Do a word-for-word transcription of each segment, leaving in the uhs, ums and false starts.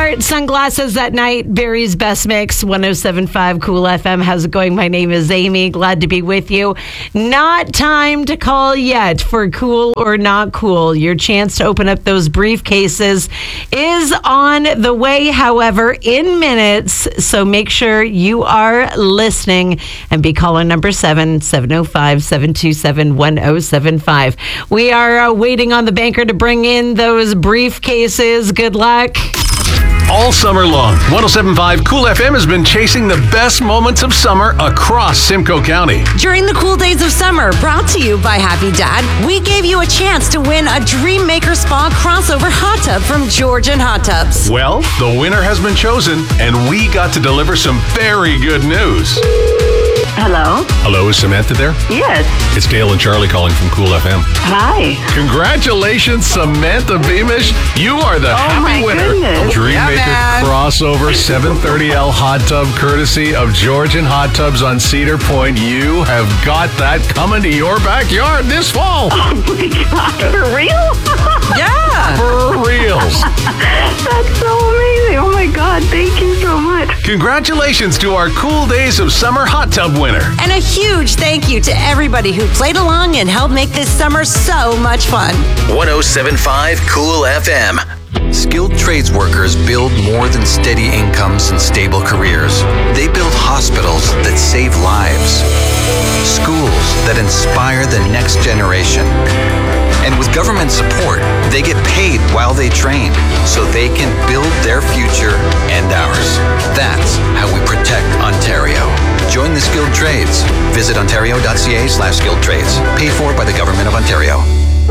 Smart sunglasses at night. Barry's Best Mix, one oh seven point five Cool F M. How's it going? My name is Amy. Glad to be with you. Not time to call yet for Cool or Not Cool. Your chance to open up those briefcases is on the way, however, in minutes. So make sure you are listening and be caller number seven, seven oh five, seven two seven, one oh seven five. We are uh, waiting on the banker to bring in those briefcases. Good luck. All summer long, one oh seven point five Cool F M has been chasing the best moments of summer across Simcoe County. During the cool days of summer, brought to you by Happy Dad, we gave you a chance to win a Dream Maker Spa crossover hot tub from Georgian Hot Tubs. Well, the winner has been chosen, and we got to deliver some very good news. Hello? Hello, is Samantha there? Yes. It's Dale and Charlie calling from Cool F M. Hi. Congratulations, Samantha Beamish. You are the Oh, happy my winner goodness. of Dream Yeah, Maker man. Crossover seven thirty L Hot Tub, courtesy of Georgian Hot Tubs on Cedar Point. You have got that coming to your backyard this fall. Oh my God. For real? Yeah. For reals. That's so amazing. Oh my God. Thank you so much. Congratulations to our Cool Days of Summer Hot Tub winner. And a huge thank you to everybody who played along and helped make this summer so much fun. one oh seven point five Cool F M. Skilled trades workers build more than steady incomes and stable careers. They build hospitals that save lives, schools that inspire the next generation. And with government support, they get paid while they train so they can build their future and ours. That's how we protect Ontario. Join the skilled trades. Visit ontario.ca slash skilled trades. Paid for by the Government of Ontario.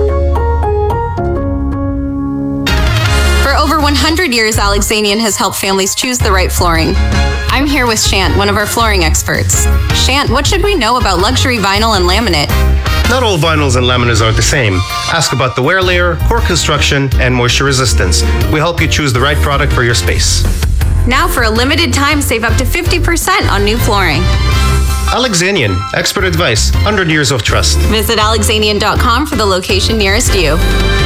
For over one hundred years, Alexanian has helped families choose the right flooring. I'm here with Shant, one of our flooring experts. Shant, what should we know about luxury vinyl and laminate? Not all vinyls and laminates are the same. Ask about the wear layer, core construction, and moisture resistance. We help you choose the right product for your space. Now, for a limited time, save up to fifty percent on new flooring. Alexanian, expert advice, one hundred years of trust. Visit alexanian dot com for the location nearest you.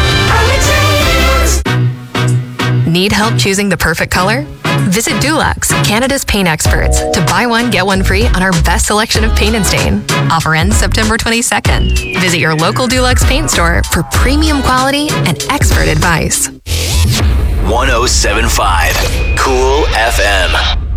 Need help choosing the perfect color? Visit Dulux, Canada's paint experts, to buy one, get one free on our best selection of paint and stain. Offer ends September twenty-second. Visit your local Dulux paint store for premium quality and expert advice. one oh seven point five Cool F M.